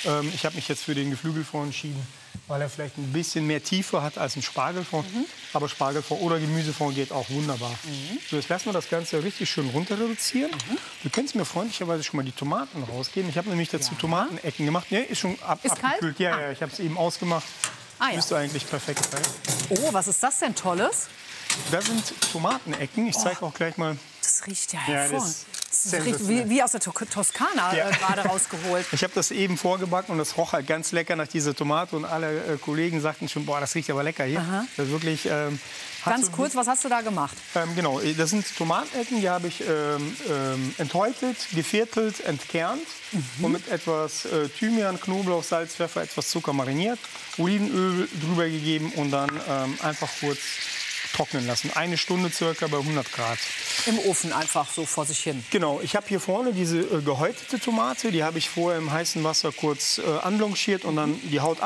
Ich habe mich jetzt für den Geflügelfond entschieden, weil er vielleicht ein bisschen mehr Tiefe hat als ein Spargelfond. Aber Spargelfond oder Gemüsefond geht auch wunderbar. So, jetzt lassen wir das Ganze richtig schön runter reduzieren. Du kannst mir freundlicherweise schon mal die Tomaten rausgeben. Ich habe nämlich dazu Tomatenecken gemacht. Nee, ist schon abgekühlt. Ja, ich habe es eben ausgemacht. Müsste eigentlich perfekt sein. Oh, was ist das denn Tolles? Das sind Tomatenecken. Ich zeige auch gleich mal. Das riecht ja Ja, hervorragend. das Das riecht wie aus der Toskana gerade rausgeholt. Ich habe das eben vorgebacken und das roch halt ganz lecker nach dieser Tomate. Und alle Kollegen sagten schon, boah, das riecht aber lecker hier. Das ist wirklich, Ganz kurz, was hast du da gemacht? Genau, das sind Tomatenecken, die habe ich enthäutet, geviertelt, entkernt und mit etwas Thymian, Knoblauch, Salz, Pfeffer, etwas Zucker mariniert, Olivenöl drüber gegeben und dann einfach kurz trocknen lassen. 1 Stunde circa bei 100 Grad. Im Ofen einfach so vor sich hin. Genau, ich habe hier vorne diese gehäutete Tomate, die habe ich vorher im heißen Wasser kurz anblanchiert und dann die Haut